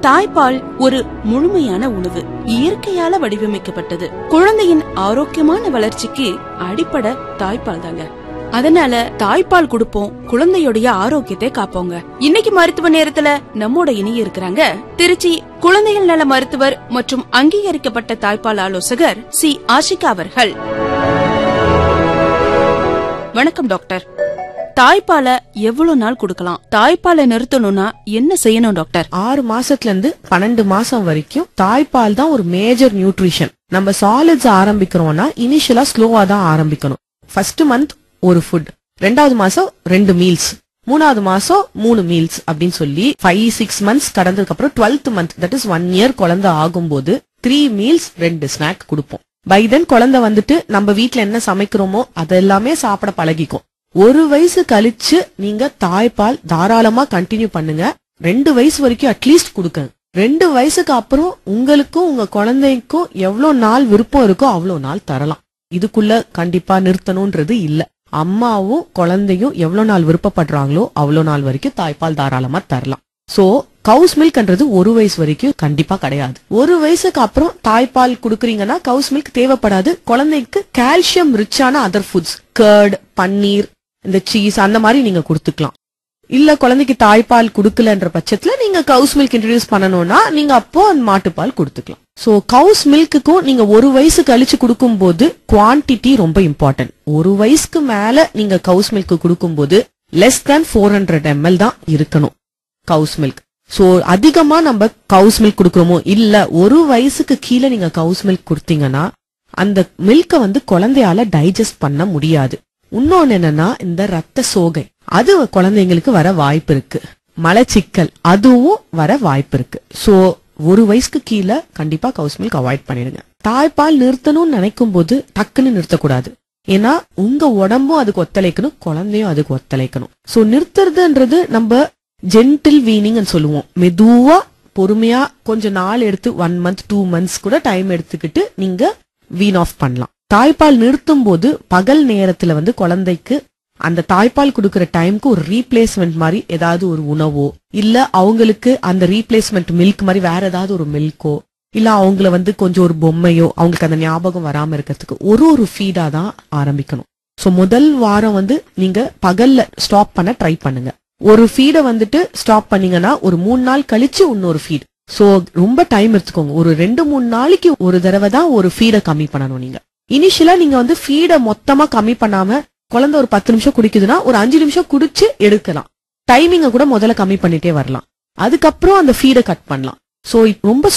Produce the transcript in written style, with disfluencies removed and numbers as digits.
தாய்ப்பால் ஒரு முழுமையான உணவு, இயற்கையால வடிவமைக்கப்பட்டது. குழந்தையின் ஆரோக்கியமான வளர்ச்சிக்கு அடிப்படை தாய்ப்பால் தாங்க. அதனால தாய்ப்பால் கொடுப்போம், குழந்தையுடைய ஆரோக்கியத்தை காப்போங்க. இன்னைக்கு மருத்துவ நேரத்துல நம்மோட இணைய இருக்கிறாங்க திருச்சி குழந்தைகள் நல மருத்துவர் மற்றும் அங்கீகரிக்கப்பட்ட தாய்ப்பால் ஆலோசகர் சி ஆஷிகா அவர்கள். வணக்கம் டாக்டர். தாய்ப்பால எவ்வளவு நாள் கொடுக்கலாம்? தாய்ப்பாலை நிறுத்தணும்னா என்ன செய்யணும் டாக்டர்? 6 மாசத்துல இருந்து 12 மாசம் வரைக்கும் தாய்ப்பால் தான் ஒரு மேஜர் நியூட்ரிஷன். நம்ம சாலிட்ஸ் ஆரம்பிக்கிறோம்னா இனிஷியலா ஸ்லோவா தான் ஆரம்பிக்கணும். ஃபர்ஸ்ட் மந்த் ஒரு ஃபுட், 2வது மாசம் 2 மீல்ஸ், 3வது மாசம் 3 மீல்ஸ் அப்படின்னு சொல்லி 5-6 மந்த்ஸ் கடந்ததுக்கு அப்புறம் 12th month, that is 1 year குழந்தை ஆகும்போது 3 மீல்ஸ் 2 ஸ்நாக் கொடுப்போம். பை தென் குழந்தை வந்துட்டு நம்ம வீட்டுல என்ன சமைக்கிறோமோ அதெல்லாமே சாப்பிட பழகிக்கும். 1 வயசு கழிச்சு நீங்க தாய்ப்பால் தாராளமா கண்டினியூ பண்ணுங்க. 2 வயசு வரைக்கும் அட்லீஸ்ட் கொடுங்க. 2 வயசுக்கு அப்புறம் உங்களுக்கும் உங்க குழந்தைக்கும் எவ்வளவு நாள் விருப்பம் இருக்கோ அவ்வளவு நாள் தரலாம். இதுக்குள்ள கண்டிப்பா நிறுத்தணும்ன்றது இல்ல. அம்மாவும் குழந்தையும் எவ்வளவு நாள் விருப்பப்படுறாங்களோ அவ்வளவு நாள் வரைக்கும் தாய்ப்பால் தாராளமா தரலாம். சோ கவுஸ் மில்க்ன்றது 1 வயசு வரைக்கும் கண்டிப்பா கிடையாது. 1 வயசுக்கு அப்புறம் தாய்ப்பால் குடுக்கறீங்கன்னா கவுஸ் மில்க் தேவைப்படாது. குழந்தைக்கு கால்சியம் ரிச்சான அதர் ஃபுட்ஸ், கர்ட், பன்னீர், இந்த சீஸ் அந்த மாதிரி நீங்க கொடுத்துக்கலாம். இல்ல குழந்தைக்கு தாய்ப்பால் குடுக்கலன்ற பட்சத்துல நீங்க கவுஸ் மில்க் இன்ட்ரோடியூஸ் பண்ணணும்னா நீங்க அப்போ அந்த மாட்டுப்பால் கொடுத்துக்கலாம். சோ கவுஸ் மில்க்குக்கும் நீங்க 1 வயசு கழிச்சு கொடுக்கும் போது குவான்டிட்டி ரொம்ப இம்பார்ட்டன்ட். 1 வயசுக்கு மேல நீங்க கவுஸ் மில்க் கொடுக்கும் போது லெஸ் தேன் 400 ml தான் இருக்கணும் கவுஸ் மில்க். சோ அதிகமா நம்ம கவுஸ் மில்க் கொடுக்கறோமோ இல்ல 1 வயசுக்கு கீழே நீங்க கவுஸ் மில்க் கொடுத்தீங்கன்னா அந்த மில்க குழந்தையால டைஜஸ்ட் பண்ண முடியாது. இன்னொன்னு என்னன்னா இந்த ரத்த சோகை, அது குழந்தைங்களுக்கு வர வாய்ப்பு இருக்கு. மலச்சிக்கல் அதுவும் வர வாய்ப்பு இருக்கு. சோ 1 வயசுக்கு கீழே கண்டிப்பா கவுஸ் மில்க் அவாய்ட் பண்ணிடுங்க. தாய்ப்பால் நிறுத்தணும்னு நினைக்கும் போது டக்குன்னு நிறுத்தக்கூடாது. ஏன்னா உங்க உடம்பும் அதுக்கு ஒத்துழைக்கணும், குழந்தையும் அதுக்கு ஒத்துழைக்கணும். சோ நிறுத்துறதுன்றது நம்ம ஜென்டில் வீனிங் சொல்லுவோம். மெதுவா பொறுமையா கொஞ்ச நாள் எடுத்து 1 மந்த் 2 மந்த்ஸ் கூட டைம் எடுத்துக்கிட்டு நீங்க வீன் ஆஃப் பண்ணலாம். தாய்ப்பால் நிறுத்தும் போது பகல் நேரத்துல குழந்தைக்கு அந்த தாய்ப்பால் கொடுக்கற டைம்க்கு ஒரு ரீப்ளேஸ்மெண்ட் மாதிரி ஏதாவது ஒரு உணவோ இல்ல அவங்களுக்கு அந்த ரீப்ளேஸ்மெண்ட் மில்க் மாதிரி வேற ஏதாவது ஒரு மில்கோ இல்ல அவங்கள கொஞ்சம் ஒரு பொம்மையோ அவங்களுக்கு அந்த ஞாபகம் வராம இருக்கிறதுக்கு ஒரு ஃபீடா தான் ஆரம்பிக்கணும். சோ முதல் வாரம் நீங்க பகல்ல ஸ்டாப் பண்ண ட்ரை பண்ணுங்க. ஒரு ஃபீட ஸ்டாப் பண்ணீங்கன்னா ஒரு 3 நாள் கழிச்சு இன்னொரு ஃபீட். சோ ரொம்ப டைம் எடுத்துக்கோங்க. ஒரு 2-3 நாளைக்கு ஒரு தடவை தான் ஒரு ஃபீட கம்மி பண்ணணும். நீங்க இனிஷியலா நீங்க ஃபீட மொத்தமா கம்மி பண்ணாம குழந்தை ஒரு 10 நிமிஷம் குடிக்குதுன்னா ஒரு 5 நிமிஷம் குடிச்சு எடுக்கலாம். டைமிங்க கூட முதல்ல கம்மி பண்ணிட்டே வரலாம். அதுக்கப்புறம் அந்த ஃபீட கட் பண்ணலாம். சோ ரொம்ப